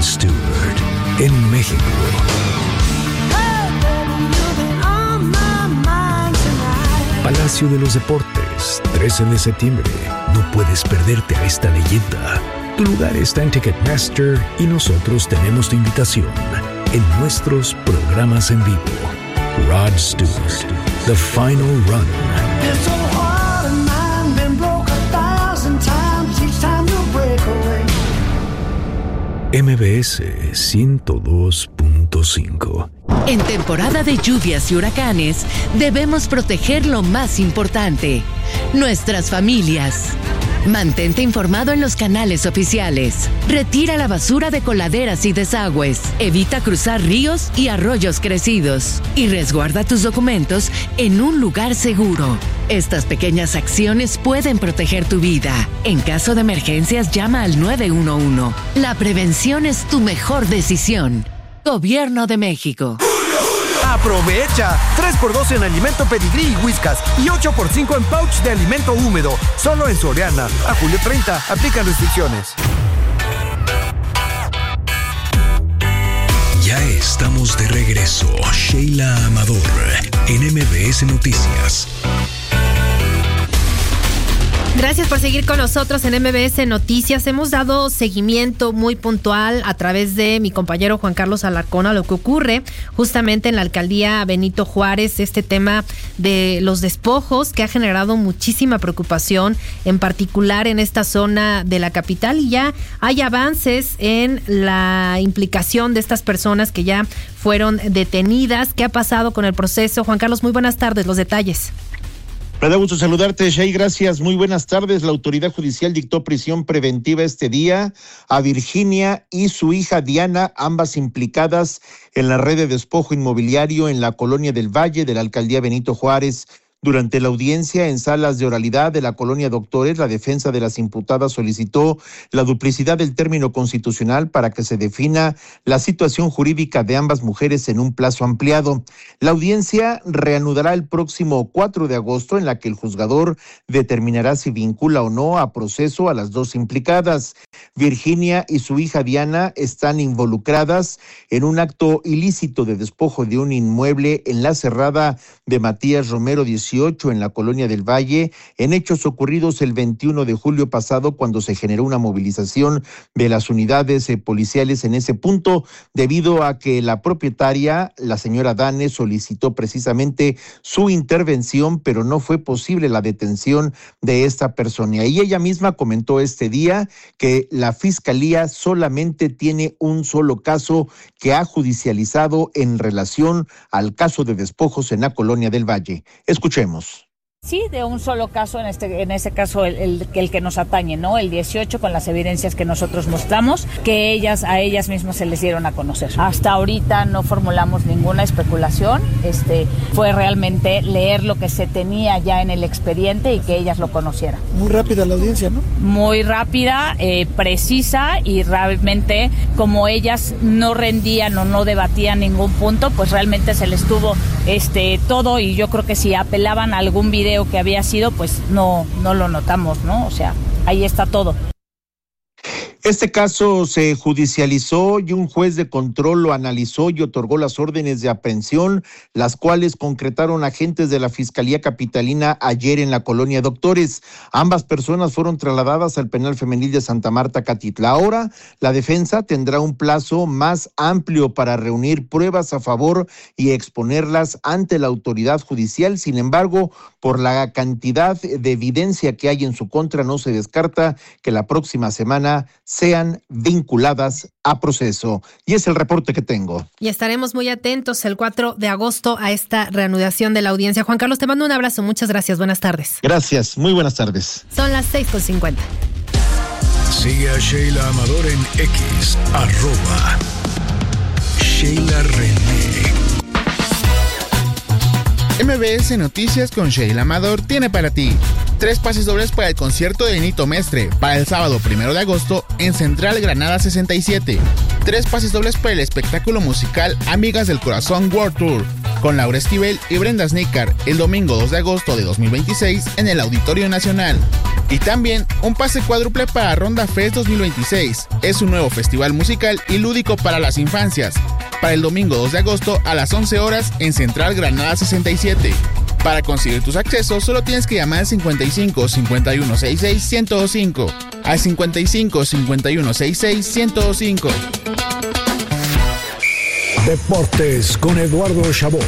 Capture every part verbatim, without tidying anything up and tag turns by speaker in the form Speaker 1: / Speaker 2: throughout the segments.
Speaker 1: Stewart en México. Palacio de los Deportes, trece de septiembre. No puedes perderte a esta leyenda. Tu lugar está en Ticketmaster y nosotros tenemos tu invitación en nuestros programas en vivo. Rod Stewart, The Final Run. M B S ciento dos punto cinco.
Speaker 2: En temporada de lluvias y huracanes, debemos proteger lo más importante, nuestras familias. Mantente informado en los canales oficiales. Retira la basura de coladeras y desagües. Evita cruzar ríos y arroyos crecidos. Y resguarda tus documentos en un lugar seguro. Estas pequeñas acciones pueden proteger tu vida. En caso de emergencias, llama al nueve uno uno. La prevención es tu mejor decisión. Gobierno de México.
Speaker 3: ¡Aprovecha! tres por dos en alimento Pedigrí y Whiskas y ocho por cinco en pouch de alimento húmedo. Solo en Soriana. A julio treinta. Aplican restricciones.
Speaker 1: Ya estamos de regreso. Sheila Amador en M B S Noticias.
Speaker 4: Gracias por seguir con nosotros en M B S Noticias. Hemos dado seguimiento muy puntual a través de mi compañero Juan Carlos Alarcón a lo que ocurre justamente en la alcaldía Benito Juárez, este tema de los despojos que ha generado muchísima preocupación, en particular en esta zona de la capital, y ya hay avances en la implicación de estas personas que ya fueron detenidas. ¿Qué ha pasado con el proceso? Juan Carlos, muy buenas tardes, los detalles.
Speaker 5: Me da gusto saludarte, Shay, gracias. Muy buenas tardes. La autoridad judicial dictó prisión preventiva este día a Virginia y su hija Diana, ambas implicadas en la red de despojo inmobiliario en la Colonia del Valle de la alcaldía Benito Juárez. Durante la audiencia en salas de oralidad de la Colonia Doctores, la defensa de las imputadas solicitó la duplicidad del término constitucional para que se defina la situación jurídica de ambas mujeres en un plazo ampliado. La audiencia reanudará el próximo cuatro de agosto, en la que el juzgador determinará si vincula o no a proceso a las dos implicadas. Virginia y su hija Diana están involucradas en un acto ilícito de despojo de un inmueble en la cerrada de Matías Romero dieciocho en la Colonia del Valle, en hechos ocurridos el veintiuno de julio pasado, cuando se generó una movilización de las unidades eh, policiales en ese punto, debido a que la propietaria, la señora Dane, solicitó precisamente su intervención, pero no fue posible la detención de esta persona. Y ella misma comentó este día que la Fiscalía solamente tiene un solo caso que ha judicializado en relación al caso de despojos en la Colonia del Valle. Escuchemos.
Speaker 6: Sí, de un solo caso, en este en ese caso el, el, el que nos atañe, ¿no? El dieciocho, con las evidencias que nosotros mostramos, que ellas a ellas mismas se les dieron a conocer. Hasta ahorita no formulamos ninguna especulación, este fue realmente leer lo que se tenía ya en el expediente y que ellas lo conocieran.
Speaker 7: Muy rápida la audiencia, ¿no?
Speaker 6: Muy rápida, eh, precisa, y realmente como ellas no rendían o no debatían ningún punto, pues realmente se les tuvo este todo, y yo creo que si apelaban a algún video que había sido, pues no, no lo notamos, ¿no? O sea, ahí está todo.
Speaker 5: Este caso se judicializó y un juez de control lo analizó y otorgó las órdenes de aprehensión, las cuales concretaron agentes de la Fiscalía Capitalina ayer en la Colonia Doctores. Ambas personas fueron trasladadas al penal femenil de Santa Marta, Catitla. Ahora, la defensa tendrá un plazo más amplio para reunir pruebas a favor y exponerlas ante la autoridad judicial. Sin embargo, por la cantidad de evidencia que hay en su contra, no se descarta que la próxima semana sean vinculadas a proceso. Y es el reporte que tengo.
Speaker 4: Y estaremos muy atentos el cuatro de agosto a esta reanudación de la audiencia. Juan Carlos, te mando un abrazo. Muchas gracias. Buenas tardes.
Speaker 5: Gracias. Muy buenas tardes.
Speaker 4: Son las seis con cincuenta.
Speaker 1: Sigue a Sheila Amador en X, arroba Sheila René.
Speaker 8: M B S Noticias con Sheila Amador tiene para ti tres pases dobles para el concierto de Benito Mestre para el sábado primero de agosto en Central Granada sesenta y siete. Tres pases dobles para el espectáculo musical Amigas del Corazón World Tour con Laura Esquivel y Brenda Snicker el domingo dos de agosto de dos mil veintiséis en el Auditorio Nacional. Y también un pase cuádruple para Ronda Fest dos mil veintiséis. Es un nuevo festival musical y lúdico para las infancias. Para el domingo dos de agosto a las once horas en Central Granada sesenta y siete. Para conseguir tus accesos solo tienes que llamar al cincuenta y cinco, cincuenta y uno, sesenta y seis, ciento cinco. Al cincuenta y cinco, cincuenta y uno, sesenta y seis, ciento cinco.
Speaker 1: Deportes con Eduardo Chabot.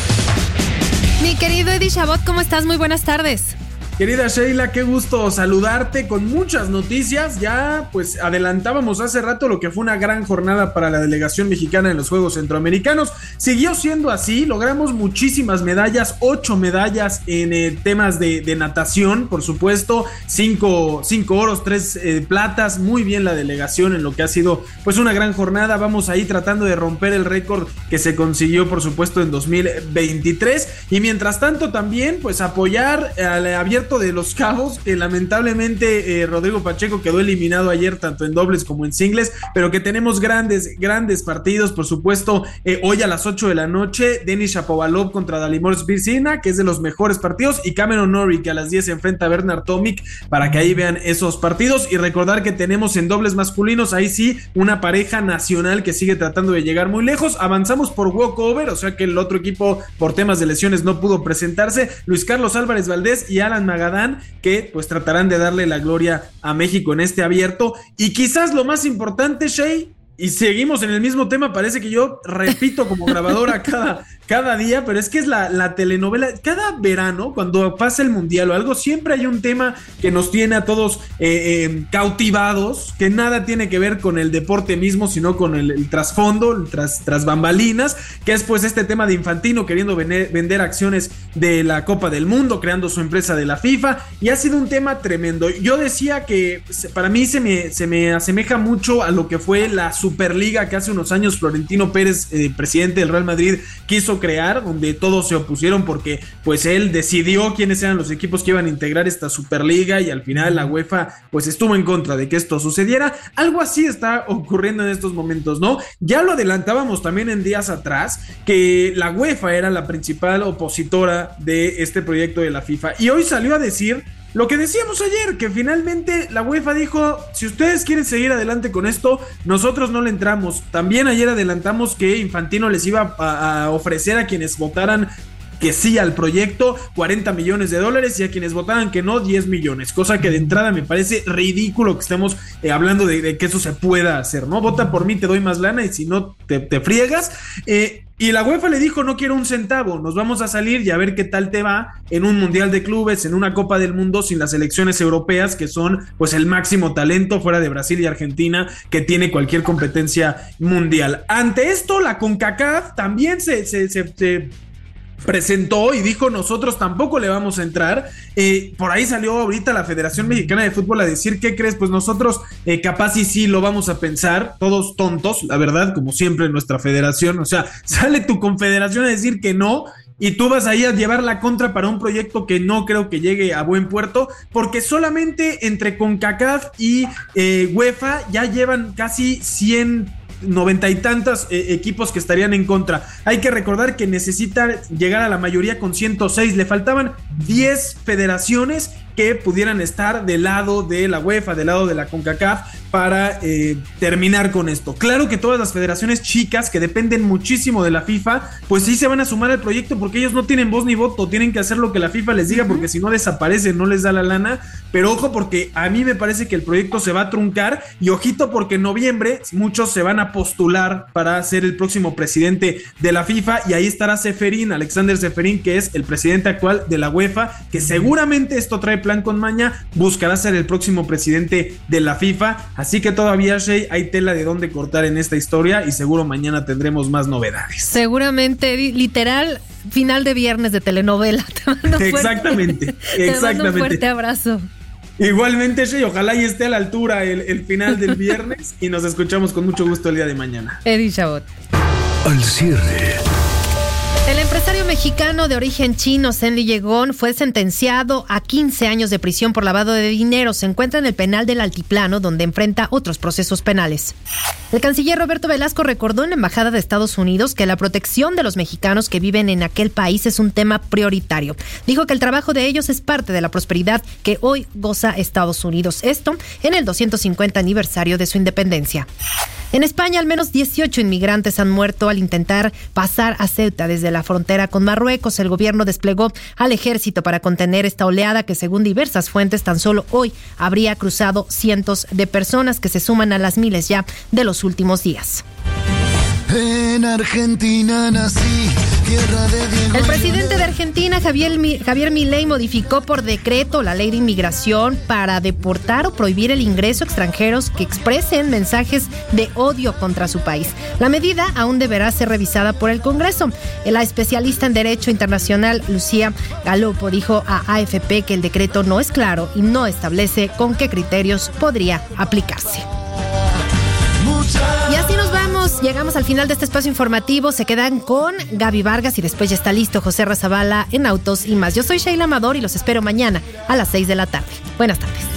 Speaker 4: Mi querido Eddie Chabot, ¿cómo estás? Muy buenas tardes.
Speaker 7: Querida Sheila, qué gusto saludarte con muchas noticias. Ya pues adelantábamos hace rato lo que fue una gran jornada para la delegación mexicana en los Juegos Centroamericanos. Siguió siendo así, logramos muchísimas medallas, ocho medallas en eh, temas de, de natación, por supuesto, cinco, cinco oros, tres eh, platas. Muy bien la delegación en lo que ha sido pues una gran jornada. Vamos ahí tratando de romper el récord que se consiguió por supuesto en dos mil veintitrés. Y mientras tanto también pues apoyar al abierto de Los Cabos, que lamentablemente eh, Rodrigo Pacheco quedó eliminado ayer tanto en dobles como en singles, pero que tenemos grandes, grandes partidos, por supuesto, eh, hoy a las ocho de la noche, Denis Shapovalov contra Dalibor Svirsina, que es de los mejores partidos, y Cameron Norrie, que a las diez se enfrenta a Bernard Tomic, para que ahí vean esos partidos, y recordar que tenemos en dobles masculinos, ahí sí, una pareja nacional que sigue tratando de llegar muy lejos. Avanzamos por walkover, o sea que el otro equipo por temas de lesiones no pudo presentarse, Luis Carlos Álvarez Valdés y Alan Magadán, que pues tratarán de darle la gloria a México en este abierto. Y quizás lo más importante, Shea, y seguimos en el mismo tema, parece que yo repito como grabadora cada, cada día, pero es que es la, la telenovela. Cada verano, cuando pasa el mundial o algo, siempre hay un tema que nos tiene a todos eh, eh, cautivados, que nada tiene que ver con el deporte mismo, sino con el, el trasfondo, el tras, tras bambalinas, que es pues este tema de Infantino queriendo vender, vender acciones de la Copa del Mundo, creando su empresa de la FIFA, y ha sido un tema tremendo. Yo decía que para mí se me, se me asemeja mucho a lo que fue la Superliga que hace unos años Florentino Pérez, eh, presidente del Real Madrid, quiso crear, donde todos se opusieron porque pues él decidió quiénes eran los equipos que iban a integrar esta Superliga, y al final la UEFA pues estuvo en contra de que esto sucediera. Algo así está ocurriendo en estos momentos, ¿no? Ya lo adelantábamos también en días atrás, que la UEFA era la principal opositora de este proyecto de la FIFA, y hoy salió a decir lo que decíamos ayer, que finalmente la UEFA dijo, si ustedes quieren seguir adelante con esto, nosotros no le entramos. También ayer adelantamos que Infantino les iba a, a ofrecer a quienes votaran que sí al proyecto cuarenta millones de dólares, y a quienes votaran que no diez millones, cosa que de entrada me parece ridículo que estemos eh, hablando de, de que eso se pueda hacer, ¿no? Vota por mí, te doy más lana, y si no te, te friegas. eh, Y la UEFA le dijo, no quiero un centavo, nos vamos a salir y a ver qué tal te va en un mundial de clubes, en una Copa del Mundo sin las selecciones europeas, que son pues el máximo talento fuera de Brasil y Argentina que tiene cualquier competencia mundial. Ante esto, la CONCACAF también se... se, se, se presentó y dijo, nosotros tampoco le vamos a entrar. Eh, por ahí salió ahorita la Federación Mexicana de Fútbol a decir, ¿qué crees? Pues nosotros eh, capaz y sí lo vamos a pensar, todos tontos, la verdad, como siempre en nuestra federación. O sea, sale tu confederación a decir que no, y tú vas ahí a llevar la contra para un proyecto que no creo que llegue a buen puerto, porque solamente entre CONCACAF y eh, UEFA ya llevan casi cien noventa y tantos eh, equipos que estarían en contra. Hay que recordar que necesita llegar a la mayoría con ciento seis, le faltaban diez federaciones que pudieran estar del lado de la UEFA, del lado de la CONCACAF, para eh, terminar con esto. Claro que todas las federaciones chicas que dependen muchísimo de la FIFA, pues sí se van a sumar al proyecto, porque ellos no tienen voz ni voto, tienen que hacer lo que la FIFA les diga, porque si no desaparecen, no les da la lana. Pero ojo, porque a mí me parece que el proyecto se va a truncar, y ojito porque en noviembre muchos se van a postular para ser el próximo presidente de la FIFA, y ahí estará Ceferín, Alexander Ceferín, que es el presidente actual de la UEFA, que seguramente esto trae plan con maña, buscará ser el próximo presidente de la FIFA. Así que todavía, Shea, hay tela de dónde cortar en esta historia, y seguro mañana tendremos más novedades.
Speaker 4: Seguramente, literal, final de viernes de telenovela. Te mando
Speaker 7: exactamente,
Speaker 4: fuerte,
Speaker 7: exactamente.
Speaker 4: Te mando un fuerte abrazo.
Speaker 7: Igualmente, Shea, ojalá y esté a la altura el, el final del viernes, y nos escuchamos con mucho gusto el día de mañana.
Speaker 4: Eddie Chabot.
Speaker 1: Al cierre.
Speaker 4: El empresario mexicano de origen chino, Zenli Yegón, fue sentenciado a quince años de prisión por lavado de dinero. Se encuentra en el penal del Altiplano, donde enfrenta otros procesos penales. El canciller Roberto Velasco recordó en la Embajada de Estados Unidos que la protección de los mexicanos que viven en aquel país es un tema prioritario. Dijo que el trabajo de ellos es parte de la prosperidad que hoy goza Estados Unidos. Esto en el doscientos cincuenta aniversario de su independencia. En España, al menos dieciocho inmigrantes han muerto al intentar pasar a Ceuta desde la frontera con Marruecos. El gobierno desplegó al ejército para contener esta oleada que, según diversas fuentes, tan solo hoy habría cruzado cientos de personas, que se suman a las miles ya de los últimos días.
Speaker 9: En Argentina nací, tierra de Diego.
Speaker 4: El presidente de Argentina, Javier, Javier Milei, modificó por decreto la ley de inmigración para deportar o prohibir el ingreso a extranjeros que expresen mensajes de odio contra su país. La medida aún deberá ser revisada por el Congreso. La especialista en Derecho Internacional, Lucía Galopo, dijo a A F P que el decreto no es claro y no establece con qué criterios podría aplicarse. Y así nos vamos, llegamos al final de este espacio informativo. Se quedan con Gaby Vargas y después ya está listo José Razabala en Autos y Más. Yo soy Sheila Amador y los espero mañana a las seis de la tarde. Buenas tardes.